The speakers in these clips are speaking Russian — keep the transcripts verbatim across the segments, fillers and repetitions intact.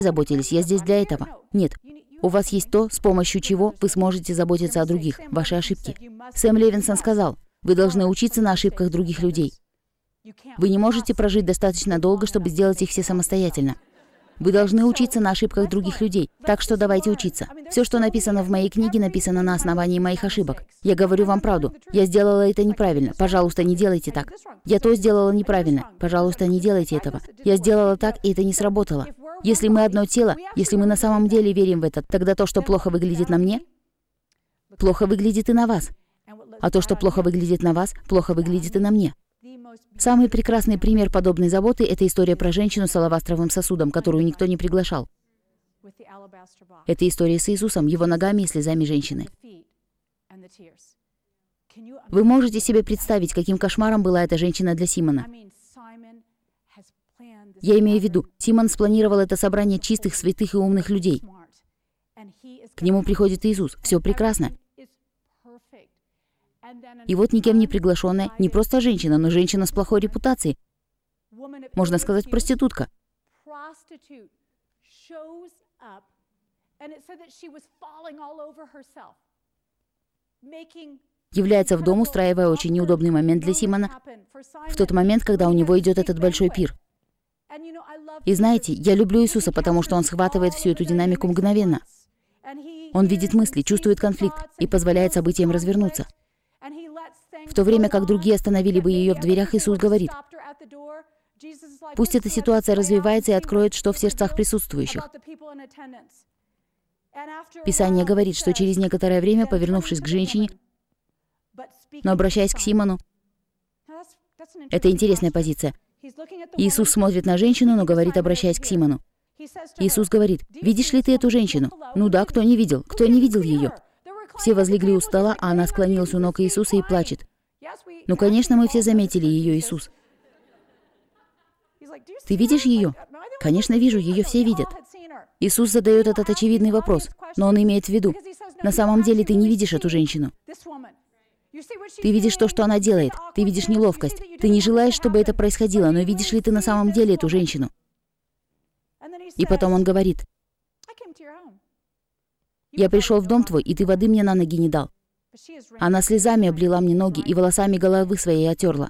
заботились, я здесь для этого. Нет. У вас есть то, с помощью чего вы сможете заботиться о других, ваши ошибки. Сэм Левинсон сказал, вы должны учиться на ошибках других людей. Вы не можете прожить достаточно долго, чтобы сделать их все самостоятельно. Вы должны учиться на ошибках других людей, так что давайте учиться. Все, что написано в моей книге, написано на основании моих ошибок. Я говорю вам правду. Я сделала это неправильно. Пожалуйста, не делайте так. Я то сделала неправильно. Пожалуйста, не делайте этого. Я сделала так, и это не сработало. Если мы одно тело, если мы на самом деле верим в это, тогда то, что плохо выглядит на мне, плохо выглядит и на вас. А то, что плохо выглядит на вас, плохо выглядит и на мне. Самый прекрасный пример подобной заботы – это история про женщину с алавастровым сосудом, которую никто не приглашал. Это история с Иисусом, его ногами и слезами женщины. Вы можете себе представить, каким кошмаром была эта женщина для Симона? Я имею в виду, Симон спланировал это собрание чистых, святых и умных людей. К нему приходит Иисус. Все прекрасно. И вот никем не приглашенная, не просто женщина, но женщина с плохой репутацией. Можно сказать, проститутка. Является в дом, устраивая очень неудобный момент для Симона, в тот момент, когда у него идет этот большой пир. И знаете, я люблю Иисуса, потому что Он схватывает всю эту динамику мгновенно. Он видит мысли, чувствует конфликт и позволяет событиям развернуться. В то время как другие остановили бы ее в дверях, Иисус говорит, пусть эта ситуация развивается и откроет, что в сердцах присутствующих. Писание говорит, что через некоторое время, повернувшись к женщине, но обращаясь к Симону, это интересная позиция. Иисус смотрит на женщину, но говорит, обращаясь к Симону. Иисус говорит, видишь ли ты эту женщину? Ну да, кто не видел? Кто не видел ее? Все возлегли у стола, а она склонилась у ног Иисуса и плачет. Ну, конечно, мы все заметили ее, Иисус. Ты видишь ее? Конечно, вижу, ее все видят. Иисус задает этот очевидный вопрос, но Он имеет в виду, на самом деле ты не видишь эту женщину. Ты видишь то, что она делает, ты видишь неловкость, ты не желаешь, чтобы это происходило, но видишь ли ты на самом деле эту женщину? И потом Он говорит, я пришел в дом твой, и ты воды мне на ноги не дал. Она слезами облила мне ноги и волосами головы своей отерла.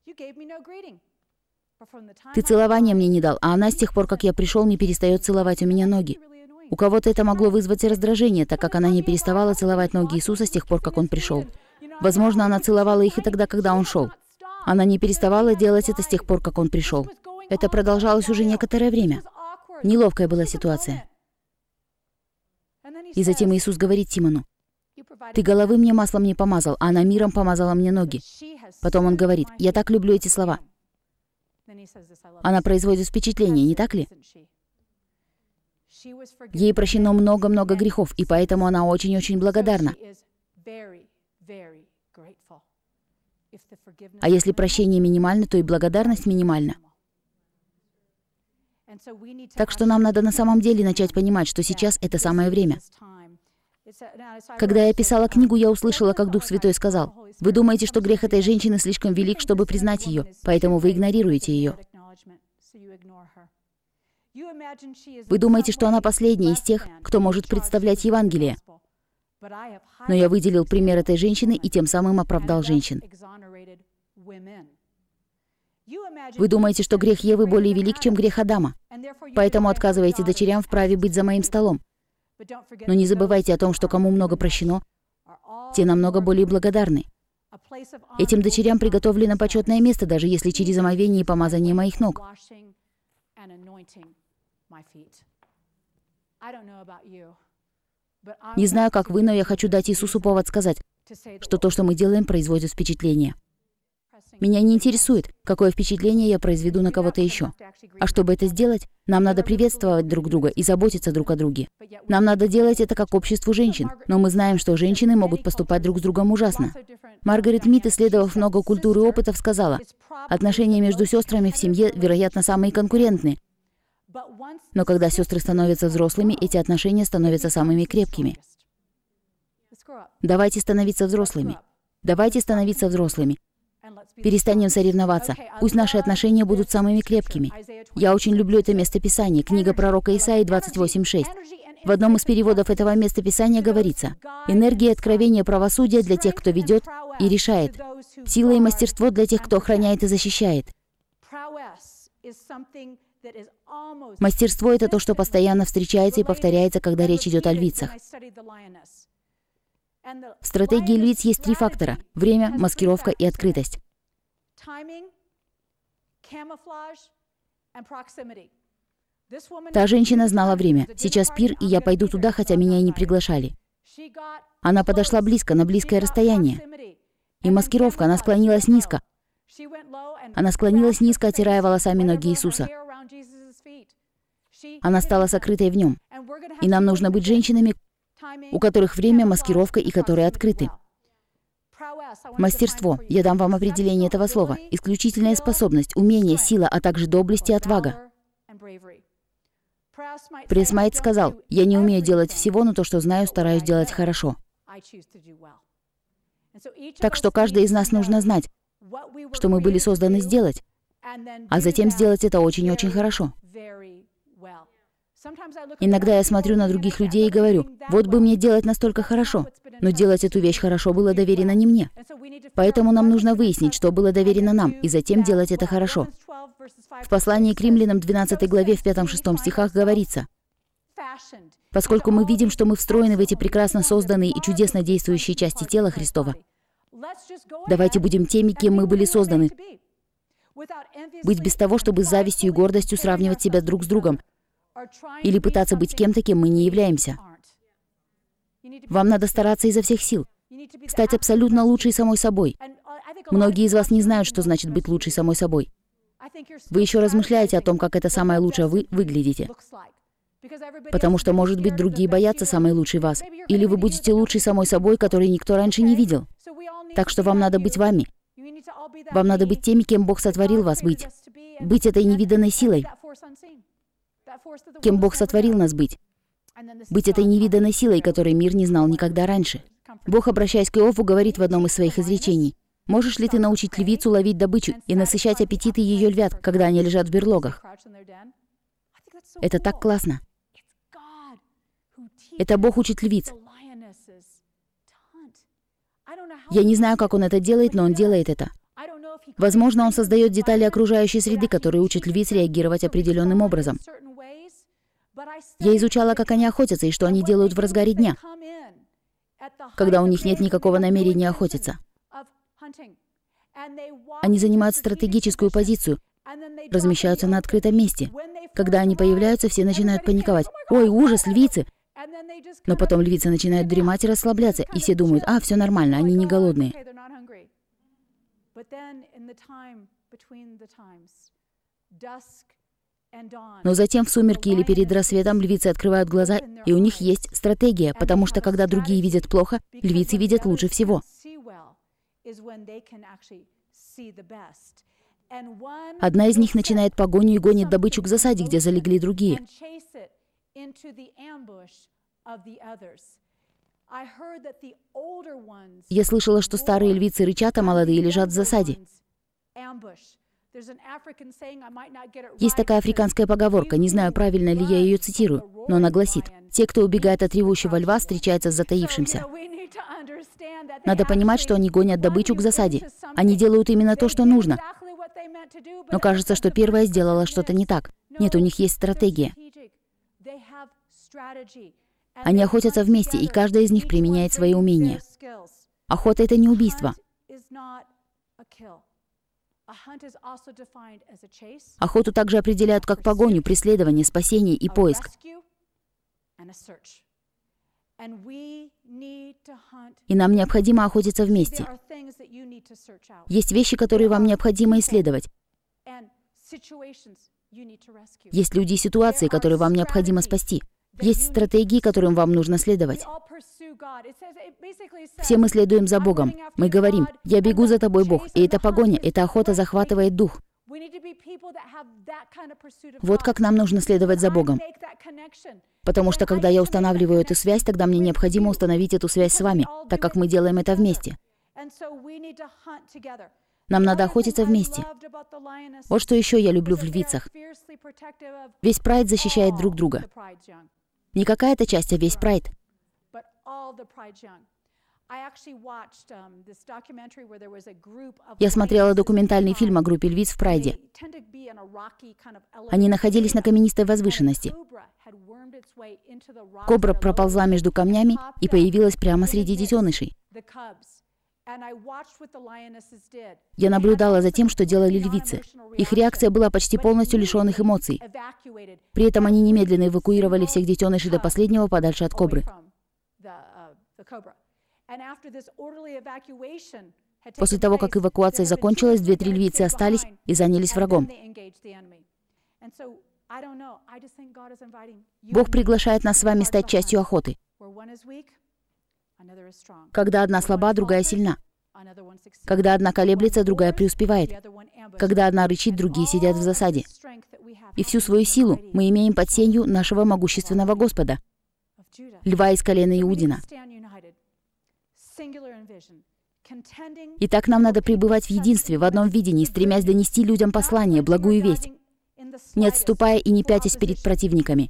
Ты целования мне не дал, а она с тех пор, как я пришел, не перестает целовать у меня ноги. У кого-то это могло вызвать раздражение, так как она не переставала целовать ноги Иисуса с тех пор, как Он пришел. Возможно, она целовала их и тогда, когда Он шел. Она не переставала делать это с тех пор, как Он пришел. Это продолжалось уже некоторое время. Неловкая была ситуация. И затем Иисус говорит Симону, ты головы мне маслом не помазал, а она миром помазала мне ноги. Потом Он говорит, я так люблю эти слова. Она производит впечатление, не так ли? Ей прощено много-много грехов, и поэтому она очень-очень благодарна. А если прощение минимально, то и благодарность минимальна. Так что нам надо на самом деле начать понимать, что сейчас это самое время. Когда я писала книгу, я услышала, как Дух Святой сказал, вы думаете, что грех этой женщины слишком велик, чтобы признать ее, поэтому вы игнорируете ее. Вы думаете, что она последняя из тех, кто может представлять Евангелие. Но я выделил пример этой женщины и тем самым оправдал женщин. Вы думаете, что грех Евы более велик, чем грех Адама, поэтому отказываете дочерям в праве быть за моим столом. Но не забывайте о том, что кому много прощено, те намного более благодарны. Этим дочерям приготовлено почетное место, даже если через омовение и помазание моих ног. Не знаю, как вы, но я хочу дать Иисусу повод сказать, что то, что мы делаем, производит впечатление. Меня не интересует, какое впечатление я произведу на кого-то еще. А чтобы это сделать, нам надо приветствовать друг друга и заботиться друг о друге. Нам надо делать это как обществу женщин, но мы знаем, что женщины могут поступать друг с другом ужасно. Маргарет Мид, исследовав много культур и опытов, сказала, отношения между сестрами в семье, вероятно, самые конкурентные. Но когда сестры становятся взрослыми, эти отношения становятся самыми крепкими. Давайте становиться взрослыми. Давайте становиться взрослыми. Перестанем соревноваться. Пусть наши отношения будут самыми крепкими. Я очень люблю это местописание, книга пророка Исаии двадцать восемь шесть. В одном из переводов этого местописания говорится: «Энергия и откровение правосудия для тех, кто ведет и решает. Сила и мастерство для тех, кто охраняет и защищает». Мастерство — это то, что постоянно встречается и повторяется, когда речь идет о львицах. В стратегии львиц есть три фактора — время, маскировка и открытость. Та женщина знала время. Сейчас пир, и я пойду туда, хотя меня и не приглашали. Она подошла близко, на близкое расстояние. И маскировка, она склонилась низко. Она склонилась низко, оттирая волосами ноги Иисуса. Она стала сокрытой в нем. И нам нужно быть женщинами, у которых время, маскировка и которые открыты. Мастерство. Я дам вам определение этого слова. Исключительная способность, умение, сила, а также доблесть и отвага. Пресс-Майт сказал: «Я не умею делать всего, но то, что знаю, стараюсь делать хорошо». Так что каждый из нас нужно знать, что мы были созданы сделать, а затем сделать это очень-очень хорошо. Иногда я смотрю на других людей и говорю: вот бы мне делать настолько хорошо, но делать эту вещь хорошо было доверено не мне. Поэтому нам нужно выяснить, что было доверено нам, и затем делать это хорошо. В послании к Римлянам двенадцатой главе в пятом-шестом стихах говорится: «Поскольку мы видим, что мы встроены в эти прекрасно созданные и чудесно действующие части тела Христова, давайте будем теми, кем мы были созданы. Быть без того, чтобы с завистью и гордостью сравнивать себя друг с другом, или пытаться быть кем-то, кем мы не являемся. Вам надо стараться изо всех сил, стать абсолютно лучшей самой собой. Многие из вас не знают, что значит быть лучшей самой собой. Вы еще размышляете о том, как это самое лучшее вы выглядите. Потому что, может быть, другие боятся самой лучшей вас. Или вы будете лучшей самой собой, которой никто раньше не видел. Так что вам надо быть вами. Вам надо быть теми, кем Бог сотворил вас быть. Быть этой невиданной силой. Кем Бог сотворил нас быть. Быть этой невиданной силой, которой мир не знал никогда раньше. Бог, обращаясь к Иову, говорит в одном из своих изречений: «Можешь ли ты научить львицу ловить добычу и насыщать аппетиты ее львят, когда они лежат в берлогах?» Это так классно. Это Бог учит львиц. Я не знаю, как Он это делает, но Он делает это. Возможно, Он создает детали окружающей среды, которые учат львиц реагировать определенным образом. Я изучала, как они охотятся и что они делают в разгаре дня, когда у них нет никакого намерения охотиться. Они занимают стратегическую позицию, размещаются на открытом месте. Когда они появляются, все начинают паниковать. «Ой, ужас, львицы!» Но потом львицы начинают дремать и расслабляться, и все думают: «А, все нормально, они не голодные». Но затем в сумерки или перед рассветом львицы открывают глаза, и у них есть стратегия, потому что когда другие видят плохо, львицы видят лучше всего. Одна из них начинает погоню и гонит добычу к засаде, где залегли другие. Я слышала, что старые львицы рычат, а молодые лежат в засаде. Есть такая африканская поговорка, не знаю, правильно ли я ее цитирую, но она гласит: «Те, кто убегает от ревущего льва, встречаются с затаившимся». Надо понимать, что они гонят добычу к засаде. Они делают именно то, что нужно. Но кажется, что первая сделала что-то не так. Нет, у них есть стратегия. Они охотятся вместе, и каждая из них применяет свои умения. Охота — это не убийство. Охоту также определяют как погоню, преследование, спасение и поиск. И нам необходимо охотиться вместе. Есть вещи, которые вам необходимо исследовать. Есть люди и ситуации, которые вам необходимо спасти. Есть стратегии, которым вам нужно следовать. Все мы следуем за Богом. Мы говорим: «Я бегу за тобой, Бог». И эта погоня, эта охота захватывает дух. Вот как нам нужно следовать за Богом. Потому что, когда я устанавливаю эту связь, тогда мне необходимо установить эту связь с вами, так как мы делаем это вместе. Нам надо охотиться вместе. Вот что еще я люблю в львицах. Весь прайд защищает друг друга. Не какая-то часть, а весь прайд. Я смотрела документальный фильм о группе львиц в прайде. Они находились на каменистой возвышенности. Кобра проползла между камнями и появилась прямо среди детенышей. Я наблюдала за тем, что делали львицы. Их реакция была почти полностью лишенных эмоций. При этом они немедленно эвакуировали всех детенышей до последнего подальше от кобры. После того, как эвакуация закончилась, две-три львицы остались и занялись врагом. Бог приглашает нас с вами стать частью охоты. Когда одна слаба, другая сильна. Когда одна колеблется, другая преуспевает. Когда одна рычит, другие сидят в засаде. И всю свою силу мы имеем под сенью нашего могущественного Господа, льва из колена Иудина. Итак, нам надо пребывать в единстве, в одном видении, стремясь донести людям послание, благую весть, не отступая и не пятясь перед противниками.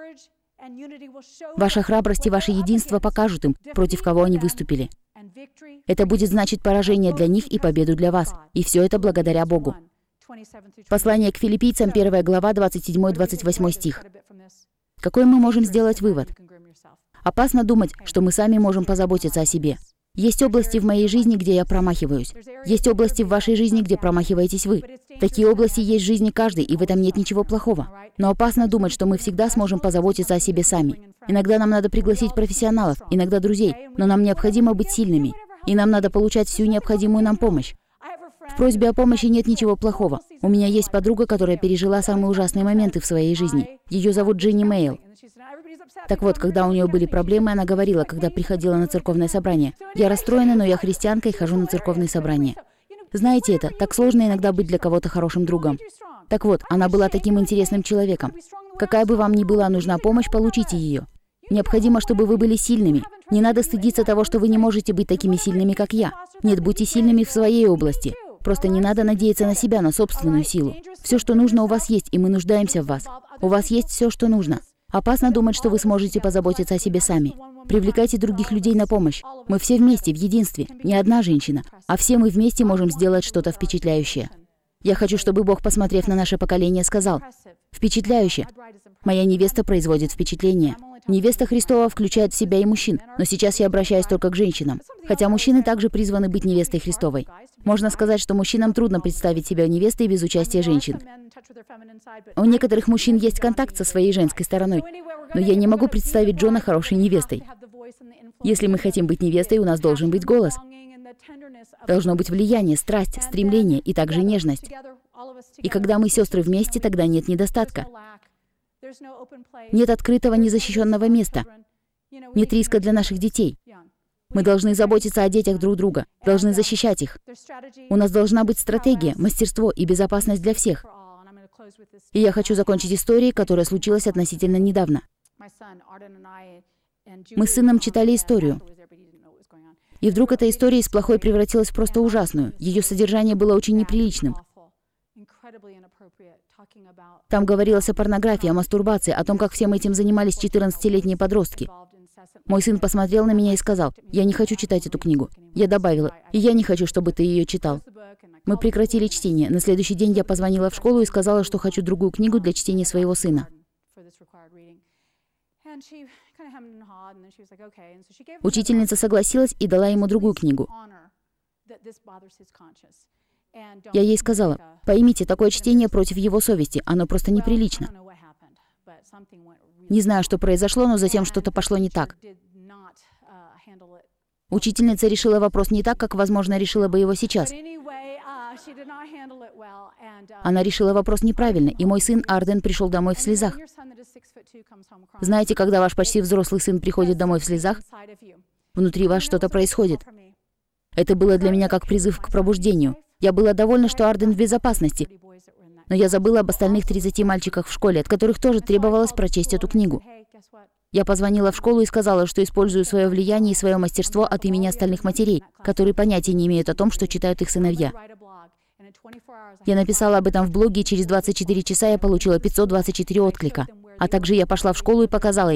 Ваша храбрость и ваше единство покажут им, против кого они выступили. Это будет значить поражение для них и победу для вас. И все это благодаря Богу. Послание к филиппийцам, первая глава, двадцать седьмой — двадцать восьмой стих. Какой мы можем сделать вывод? Опасно думать, что мы сами можем позаботиться о себе. Есть области в моей жизни, где я промахиваюсь. Есть области в вашей жизни, где промахиваетесь вы. Такие области есть в жизни каждой, и в этом нет ничего плохого. Но опасно думать, что мы всегда сможем позаботиться о себе сами. Иногда нам надо пригласить профессионалов, иногда друзей, но нам необходимо быть сильными. И нам надо получать всю необходимую нам помощь. В просьбе о помощи нет ничего плохого. У меня есть подруга, которая пережила самые ужасные моменты в своей жизни. Ее зовут Дженни Мейл. Так вот, когда у нее были проблемы, она говорила, когда приходила на церковное собрание: «Я расстроена, но я христианка и хожу на церковные собрания». Знаете, это так сложно иногда быть для кого-то хорошим другом. Так вот, она была таким интересным человеком. Какая бы вам ни была нужна помощь, получите ее. Необходимо, чтобы вы были сильными. Не надо стыдиться того, что вы не можете быть такими сильными, как я. Нет, будьте сильными в своей области. Просто не надо надеяться на себя, на собственную силу. Все, что нужно, у вас есть, и мы нуждаемся в вас. У вас есть все, что нужно. Опасно думать, что вы сможете позаботиться о себе сами. Привлекайте других людей на помощь. Мы все вместе, в единстве. Не одна женщина, а все мы вместе можем сделать что-то впечатляющее. Я хочу, чтобы Бог, посмотрев на наше поколение, сказал: «Впечатляюще! Моя невеста производит впечатление». Невеста Христова включает в себя и мужчин, но сейчас я обращаюсь только к женщинам. Хотя мужчины также призваны быть невестой Христовой. Можно сказать, что мужчинам трудно представить себя невестой без участия женщин. У некоторых мужчин есть контакт со своей женской стороной, но я не могу представить Джона хорошей невестой. Если мы хотим быть невестой, у нас должен быть голос. Должно быть влияние, страсть, стремление и также нежность. И когда мы сестры вместе, тогда нет недостатка. Нет открытого, незащищенного места. Нет риска для наших детей. Мы должны заботиться о детях друг друга, должны защищать их. У нас должна быть стратегия, мастерство и безопасность для всех. И я хочу закончить историей, которая случилась относительно недавно. Мы с сыном читали историю. И вдруг эта история из плохой превратилась в просто ужасную. Ее содержание было очень неприличным. Там говорилось о порнографии, о мастурбации, о том, как всем этим занимались четырнадцатилетние подростки. Мой сын посмотрел на меня и сказал: «Я не хочу читать эту книгу». Я добавила: «И я не хочу, чтобы ты ее читал». Мы прекратили чтение. На следующий день я позвонила в школу и сказала, что хочу другую книгу для чтения своего сына. Учительница согласилась и дала ему другую книгу. Я ей сказала: «Поймите, такое чтение против его совести, оно просто неприлично». Не знаю, что произошло, но затем что-то пошло не так. Учительница решила вопрос не так, как, возможно, решила бы его сейчас. Она решила вопрос неправильно, и мой сын Арден пришел домой в слезах. Знаете, когда ваш почти взрослый сын приходит домой в слезах, внутри вас что-то происходит. Это было для меня как призыв к пробуждению. Я была довольна, что Арден в безопасности, но я забыла об остальных тридцати мальчиках в школе, от которых тоже требовалось прочесть эту книгу. Я позвонила в школу и сказала, что использую свое влияние и свое мастерство от имени остальных матерей, которые понятия не имеют о том, что читают их сыновья. Я написала об этом в блоге, и через двадцать четыре часа я получила пятьсот двадцать четыре отклика. А также я пошла в школу и показала им.